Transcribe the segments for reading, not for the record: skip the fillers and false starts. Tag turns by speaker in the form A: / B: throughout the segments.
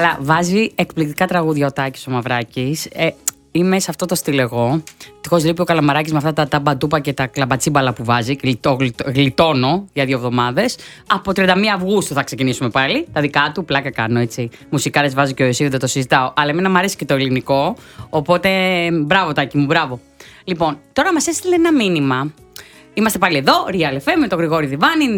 A: Καλά, βάζει εκπληκτικά τραγούδια ο Τάκης ο Μαυράκης. Είμαι σε αυτό το στυλ εγώ. Τυχώς λείπει ο Καλαμαράκης με αυτά τα ταμπαντούπα και τα κλαμπατσίμπαλα που βάζει. Γλιτώνω για 2 εβδομάδες. Από 31 Αυγούστου θα ξεκινήσουμε πάλι. Τα δικά του, πλάκα κάνω έτσι. Μουσικάρες βάζει και ο εσύ, δεν το συζητάω. Αλλά εμένα μου αρέσει και το ελληνικό. Οπότε μπράβο, Τάκη μου, μπράβο. Λοιπόν, τώρα μας έστειλε ένα μήνυμα. Είμαστε πάλι εδώ, Real FM με τον Γρηγόρη Διβάνη,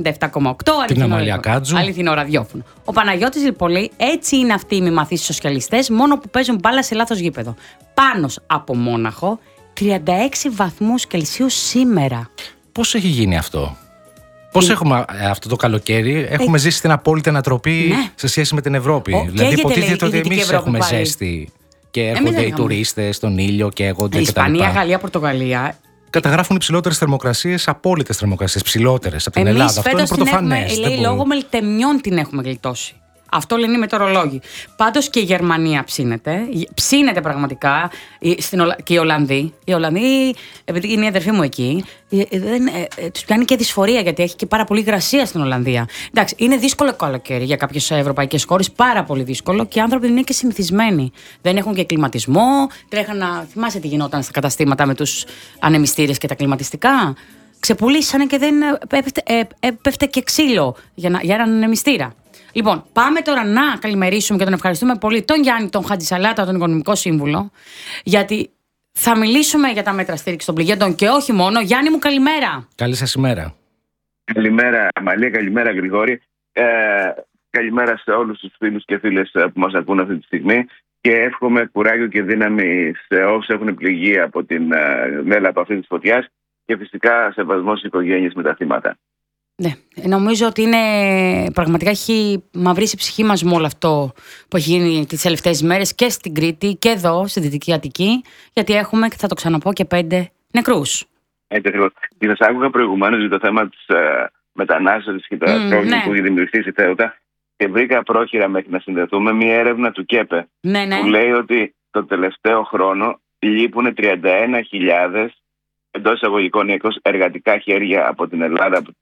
A: 97,8. Αληθινό ραδιόφωνο. Ο Παναγιώτης λοιπόν λέει: έτσι είναι αυτοί οι μη μαθείς σοσιαλιστές, μόνο που παίζουν μπάλα σε λάθος γήπεδο. Πάνος από Μόναχο, 36 βαθμούς Κελσίου σήμερα.
B: Πώς έχει γίνει αυτό? Πώς έχουμε αυτό το καλοκαίρι, έχουμε ζήσει την απόλυτη ανατροπή σε σχέση με την Ευρώπη. Δηλαδή, υποτίθεται ότι εμείς έχουμε ζέστη και έρχονται οι τουρίστες στον ήλιο και έγονται.
A: Ισπανία, Γαλλία, Πορτογαλία.
B: Καταγράφουν υψηλότερες θερμοκρασίες, απόλυτες θερμοκρασίες, ψηλότερες από την Ελλάδα. Αυτό είναι πρωτοφανές.
A: Λέει λόγω μελτεμιών την έχουμε γλιτώσει. Αυτό λένε οι μετεωρολόγοι. Πάντως και η Γερμανία ψήνεται. Ψήνεται πραγματικά. Και οι Ολλανδοί. Οι Ολλανδοί, επειδή είναι η αδερφή μου εκεί, τους πιάνει και δυσφορία γιατί έχει και πάρα πολύ υγρασία στην Ολλανδία. Εντάξει, είναι δύσκολο καλοκαίρι για κάποιες ευρωπαϊκές χώρες. Πάρα πολύ δύσκολο και οι άνθρωποι δεν είναι και συνηθισμένοι. Δεν έχουν και κλιματισμό. Τρέχαν θυμάσαι τι γινόταν στα καταστήματα με τους ανεμιστήρες και τα κλιματιστικά. Ξεπουλήσανε και δεν έπεφτε και ξύλο για έναν ανεμιστήρα. Λοιπόν, πάμε τώρα να καλημερίσουμε και τον ευχαριστούμε πολύ τον Γιάννη, τον Χατζησαλάτα, τον Οικονομικό Σύμβουλο, γιατί θα μιλήσουμε για τα μέτρα στήριξης των πληγέντων και όχι μόνο. Γιάννη μου, καλημέρα.
B: Καλή σας ημέρα.
C: Καλημέρα Αμαλία, καλημέρα Γρηγόρη. Καλημέρα σε όλους τους φίλους και φίλες που μας ακούν αυτή τη στιγμή και εύχομαι κουράγιο και δύναμη σε όσους έχουν πληγεί από την μέλα αυτή της φωτιάς και φυσικά σεβασμό στις οικογένειες με τα θύματα.
A: Ναι, νομίζω ότι είναι πραγματικά έχει μαυρίσει η ψυχή μας με όλο αυτό που έχει γίνει τις τελευταίες μέρες και στην Κρήτη και εδώ στη Δυτική Αττική, γιατί έχουμε, και θα το ξαναπώ, και 5 νεκρούς.
C: Έτσι ακριβώς. Και σας άκουγα προηγουμένως για το θέμα της μετανάστευσης και τα πρόβλημα που έχει δημιουργηθεί στη Θέουτα και βρήκα πρόχειρα μέχρι να συνδεθούμε μια έρευνα του ΚΕΠΕ που λέει ότι το τελευταίο χρόνο λείπουν 31.000 εντός εισαγωγικών εργατικά χέρια από την Ελλάδα, από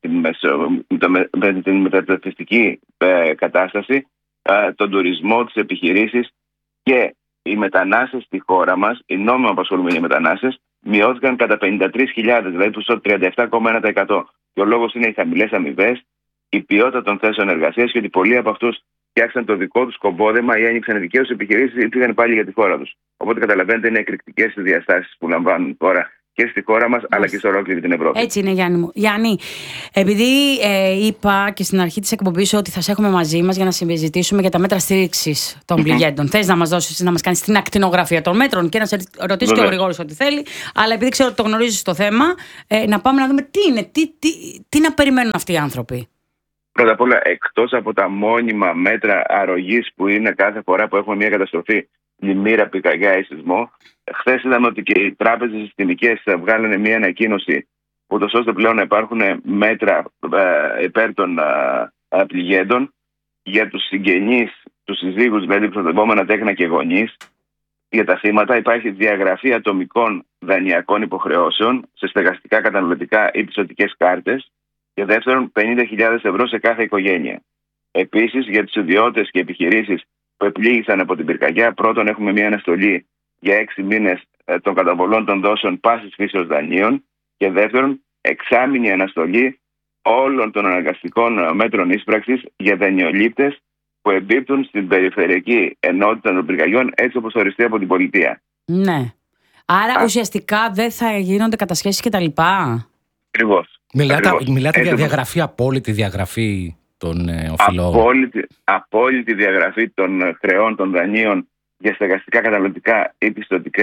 C: την μεταπτυχιακή κατάσταση, τον τουρισμό, τις επιχειρήσεις και οι μετανάστες στη χώρα μας, οι νόμιμα απασχολούμενοι μετανάστες, μειώθηκαν κατά 53.000, δηλαδή το 37,1%. Και ο λόγος είναι οι χαμηλές αμοιβές, η ποιότητα των θέσεων εργασίας και ότι πολλοί από αυτούς φτιάξαν το δικό τους κομπόδεμα ή άνοιξαν δικαίους επιχειρήσεις ή πήγαν πάλι για τη χώρα τους. Οπότε καταλαβαίνετε, είναι εκρηκτικές οι διαστάσεις που λαμβάνουν η χώρα και στη χώρα μας, αλλά και σε ολόκληρη την Ευρώπη.
A: Έτσι είναι, Γιάννη μου. Γιάννη, επειδή είπα και στην αρχή της εκπομπής ότι θα σε έχουμε μαζί μας για να συζητήσουμε για τα μέτρα στήριξης των πληγέντων. Θες να μας δώσεις, να μας κάνεις την ακτινογραφία των μέτρων και να σε ρωτήσει και ο Γρηγόρης ό,τι θέλει, αλλά επειδή ξέρω ότι το γνωρίζεις το θέμα, να πάμε να δούμε τι είναι, τι να περιμένουν αυτοί οι άνθρωποι.
C: Πρώτα απ' όλα, εκτός από τα μόνιμα μέτρα αρρωγής που είναι κάθε φορά που έχουμε μια καταστροφή, πλημμύρα, πυρκαγιά ή σεισμό, χθες είδαμε ότι και οι τράπεζες συστημικές βγάλανε μια ανακοίνωση, ούτως ώστε πλέον να υπάρχουν μέτρα υπέρ των πληγέντων για τους συγγενείς, τους συζύγους, δηλαδή προστατευόμενα τέκνα και γονείς. Για τα θύματα υπάρχει διαγραφή ατομικών δανειακών υποχρεώσεων σε στεγαστικά, καταναλωτικά ή πιστωτικές κάρτες. Και δεύτερον, 50.000 ευρώ σε κάθε οικογένεια. Επίσης, για τους ιδιώτες και επιχειρήσεις που επλήγησαν από την πυρκαγιά, πρώτον, έχουμε μια αναστολή για 6 μήνες των καταβολών των δόσεων πάσης φύσεως δανείων. Και δεύτερον, εξάμηνη αναστολή όλων των αναγκαστικών μέτρων ίσπραξης για δανειολήπτες που εμπίπτουν στην περιφερειακή ενότητα των πυρκαγιών, έτσι όπως οριστεί από την πολιτεία.
A: Ναι. Άρα ουσιαστικά δεν θα γίνονται κατασχέσεις κτλ.
C: Ακριβώς.
B: Μιλάτε για διαγραφή, απόλυτη διαγραφή των οφειλών.
C: Απόλυτη διαγραφή των χρεών των δανείων για στεγαστικά, καταναλωτικά ή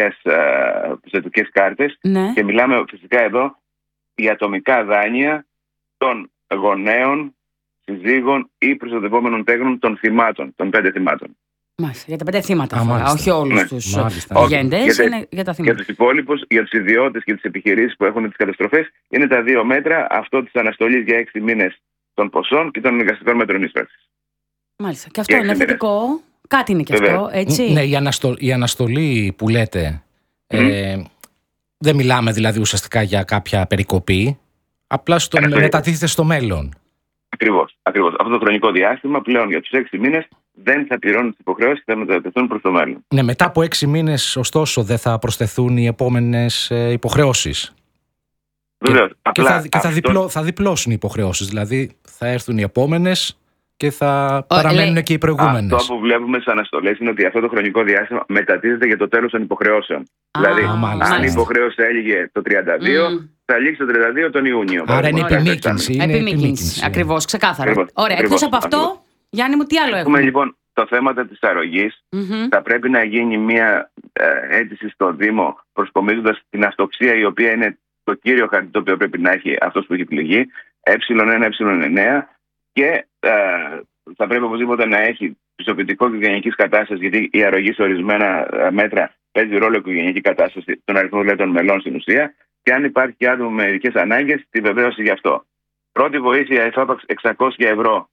C: πιστωτικές κάρτες.
A: Ναι.
C: Και μιλάμε φυσικά εδώ για ατομικά δάνεια των γονέων, συζύγων ή προστατευόμενων τέκνων των θυμάτων, των 5 θυμάτων.
A: Μάλιστα, για τα 5 θύματα, όχι όλους τους πληγέντες, είναι για τα θύματα.
C: Για τους υπόλοιπους, για τους ιδιώτες και τις επιχειρήσεις που έχουν τις καταστροφές, είναι τα 2 μέτρα, αυτό της αναστολής για 6 μήνες των ποσών και των αναγκαστικών μέτρων ίσπραξης.
A: Μάλιστα. Και αυτό είναι θετικό. Κάτι είναι και αυτό, έτσι.
B: Ναι, η αναστολή που λέτε, δεν μιλάμε δηλαδή ουσιαστικά για κάποια περικοπή, απλά μετατίθεται στο μέλλον.
C: Ακριβώς. Αυτό το χρονικό διάστημα πλέον για τους 6 μήνες δεν θα πληρώνουν τις υποχρεώσεις και θα μετατεθούν προς το μέλλον.
B: Ναι, μετά από 6 μήνες, ωστόσο, δεν θα προσθεθούν οι επόμενες υποχρεώσεις.
C: Βεβαίως.
B: Και θα διπλώσουν οι υποχρεώσεις. Δηλαδή, θα έρθουν οι επόμενες και θα παραμένουν και οι προηγούμενες.
C: Αυτό που βλέπουμε στις αναστολές είναι ότι αυτό το χρονικό διάστημα μετατίθεται για το τέλος των υποχρεώσεων. Δηλαδή, αν η υποχρέωση έλυγε το 32, θα λήξει το 32 τον Ιούνιο.
B: Άρα είναι επιμήκυνση.
A: Ακριβώς, ξεκάθαρα. Ωραία, εκτός από αυτό, Γιάννη μου, τι άλλο έχουμε?
C: Λοιπόν, το θέμα της αρρωγής. Θα πρέπει να γίνει μια αίτηση στο Δήμο προσκομίζοντας την αυτοξία, η οποία είναι το κύριο χαρτί το οποίο πρέπει να έχει αυτός που έχει πληγεί, ε1, ε9, και θα πρέπει οπωσδήποτε να έχει πιστοποιητικό οικογενειακής κατάστασης, γιατί η αρρωγή σε ορισμένα μέτρα παίζει ρόλο η οικογενειακή κατάσταση, τον αριθμό των μελών στην ουσία, και αν υπάρχει άτομο με ειδικές ανάγκες, τη βεβαίωση γι' αυτό. Πρώτη βοήθεια, εφάπαξ 600 ευρώ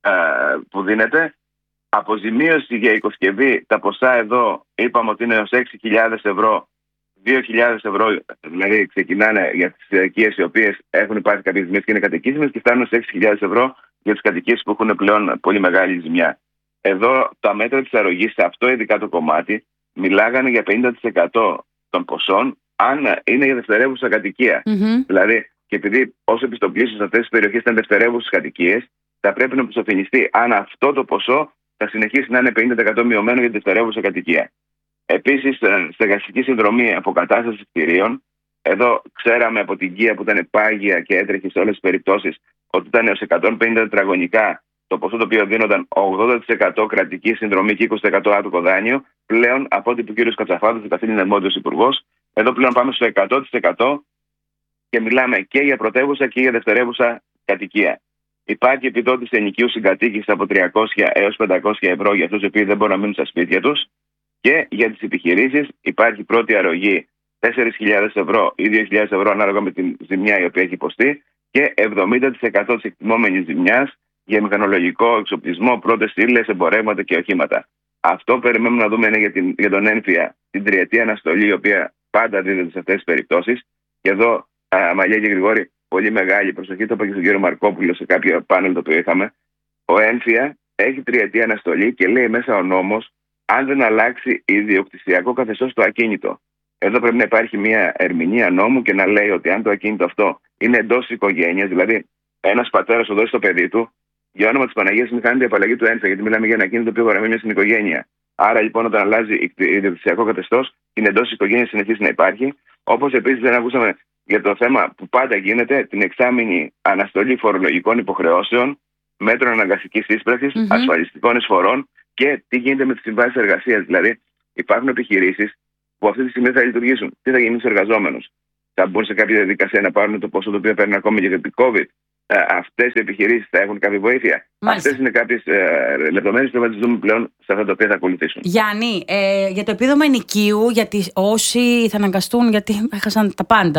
C: που δίνεται. Αποζημίωση για οικοσκευή, τα ποσά εδώ είπαμε ότι είναι έως 6.000 ευρώ. 2.000 ευρώ δηλαδή ξεκινάνε για τις οικίες οι οποίες έχουν υπάρξει κάποιες ζημιές και είναι κατοικήσιμες, και φτάνουν σε 6.000 ευρώ για τις κατοικίες που έχουν πλέον πολύ μεγάλη ζημιά. Εδώ τα μέτρα της αρρωγής, σε αυτό ειδικά το κομμάτι, μιλάγανε για 50% των ποσών αν είναι για δευτερεύουσα κατοικία. Δηλαδή, και επειδή όσο επιστοπλήσεις σε αυτές τις περιοχές ήταν δευτερεύουσες κατοικίες, θα πρέπει να προσοφινιστεί αν αυτό το ποσό θα συνεχίσει να είναι 50% μειωμένο για τη δευτερεύουσα κατοικία. Επίσης, στεγαστική συνδρομή αποκατάστασης κτηρίων. Εδώ ξέραμε από την ΚΙΑ που ήταν πάγια και έτρεχε σε όλες τις περιπτώσεις ότι ήταν έως 150 τετραγωνικά το ποσό το οποίο δίνονταν 80% κρατική συνδρομή και 20% άτομο δάνειο. Πλέον, από ό,τι είπε ο κ. Κατσαφάδης, ο καθήλυνα αρμόδιος υπουργός, εδώ πλέον πάμε στο 100% και μιλάμε και για πρωτεύουσα και για δευτερεύουσα κατοικία. Υπάρχει επιδότηση ενοικίου συγκατοίκησης από 300 έως 500 ευρώ για αυτούς οι οποίοι δεν μπορούν να μείνουν στα σπίτια τους. Και για τις επιχειρήσεις υπάρχει πρώτη αρρωγή 4.000 ευρώ ή 2.000 ευρώ ανάλογα με τη ζημιά η οποία έχει υποστεί, και 70% της εκτιμόμενης ζημιάς για μηχανολογικό εξοπλισμό, πρώτες ύλες, εμπορεύματα και οχήματα. Αυτό περιμένουμε να δούμε είναι για τον έμφυα την τριετή αναστολή, η οποία πάντα δίδεται σε αυτές τις περιπτώσεις. Και εδώ, Αμαλία και Γρηγόρη, πολύ μεγάλη προσοχή, το είπα και στον κύριο Μαρκόπουλο σε κάποιο πάνελ το οποίο είχαμε. Ο έμφυα έχει τριετή αναστολή και λέει μέσα ο νόμος, αν δεν αλλάξει ιδιοκτησιακό καθεστώς το ακίνητο. Εδώ πρέπει να υπάρχει μια ερμηνεία νόμου και να λέει ότι αν το ακίνητο αυτό είναι εντός της οικογένειας, δηλαδή ένας πατέρας το δώσει στο παιδί του, για όνομα της Παναγίας μην χάνεται η απαλλαγή του έμφυα, γιατί μιλάμε για ένα ακίνητο που παραμένει στην οικογένεια. Άρα λοιπόν, όταν αλλάζει ιδιοκτησιακό καθεστώς, είναι εντός της οικογένειας, συνεχίζει να υπάρχει. Όπως επίσης δεν ακούσαμε για το θέμα που πάντα γίνεται, την εξάμηνη αναστολή φορολογικών υποχρεώσεων, μέτρων αναγκαστικής ίσπραξης, ασφαλιστικών εισφορών. Και τι γίνεται με τις συμβάσεις εργασίας. Δηλαδή, υπάρχουν επιχειρήσεις που αυτή τη στιγμή θα λειτουργήσουν. Τι θα γίνει στους εργαζόμενους? Θα μπουν σε κάποια διαδικασία να πάρουν το ποσό το οποίο παίρνουν ακόμη για το COVID? Αυτές οι επιχειρήσεις θα έχουν κάποια βοήθεια? Αυτές είναι κάποιες λεπτομέρειες που θα τις δούμε πλέον σε αυτά τα οποία θα ακολουθήσουν.
A: Γιάννη, για το επίδομα ενοικίου, γιατί όσοι θα αναγκαστούν, γιατί έχασαν τα πάντα.